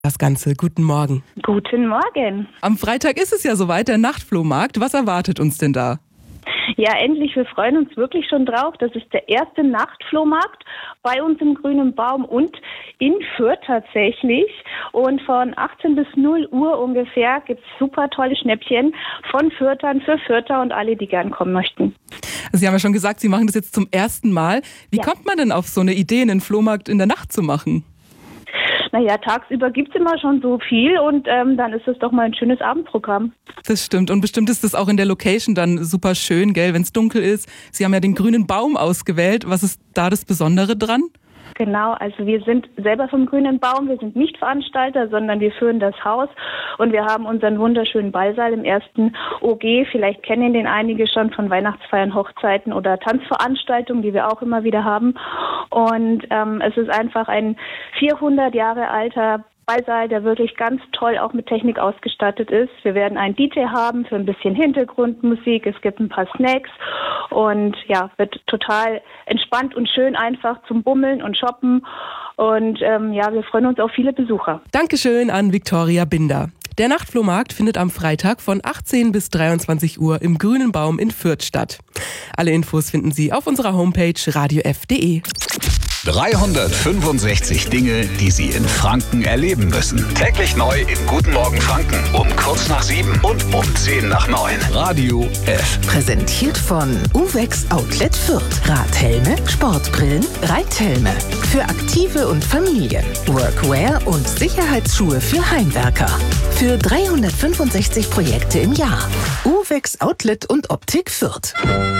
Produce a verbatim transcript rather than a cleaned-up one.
Das Ganze. Guten Morgen. Guten Morgen. Am Freitag ist es ja soweit, der Nachtflohmarkt. Was erwartet uns denn da? Ja, endlich. Wir freuen uns wirklich schon drauf. Das ist der erste Nachtflohmarkt bei uns im Grünen Baum und in Fürth tatsächlich. Und von achtzehn bis null Uhr ungefähr gibt es super tolle Schnäppchen von Fürthern für Fürther und alle, die gern kommen möchten. Sie haben ja schon gesagt, Sie machen das jetzt zum ersten Mal. Wie Ja. kommt man denn auf so eine Idee, einen Flohmarkt in der Nacht zu machen? Naja, tagsüber gibt es immer schon so viel und ähm, dann ist es doch mal ein schönes Abendprogramm. Das stimmt. Und bestimmt ist das auch in der Location dann super schön, gell, wenn es dunkel ist. Sie haben ja den Grünen Baum ausgewählt. Was ist da das Besondere dran? Genau, also wir sind selber vom Grünen Baum, wir sind nicht Veranstalter, sondern wir führen das Haus und wir haben unseren wunderschönen Ballsaal im ersten O G. Vielleicht kennen den einige schon von Weihnachtsfeiern, Hochzeiten oder Tanzveranstaltungen, die wir auch immer wieder haben. Und ähm, es ist einfach ein vierhundert Jahre alter Ballsaal, der wirklich ganz toll auch mit Technik ausgestattet ist. Wir werden einen D J haben für ein bisschen Hintergrundmusik. Es gibt ein paar Snacks und ja, wird total entspannt und schön einfach zum Bummeln und Shoppen. Und ähm, ja, wir freuen uns auf viele Besucher. Dankeschön an Viktoria Binder. Der Nachtflohmarkt findet am Freitag von achtzehn bis dreiundzwanzig Uhr im Grünen Baum in Fürth statt. Alle Infos finden Sie auf unserer Homepage radio f punkt de. dreihundertfünfundsechzig Dinge, die Sie in Franken erleben müssen. Täglich neu in Guten Morgen Franken um kurz nach sieben und um zehn nach neun. Radio F. Präsentiert von Uvex Outlet Fürth. Radhelme, Sportbrillen, Reithelme. Für Aktive und Familien. Workwear und Sicherheitsschuhe für Heimwerker. Für dreihundertfünfundsechzig Projekte im Jahr. Uvex Outlet und Optik Fürth.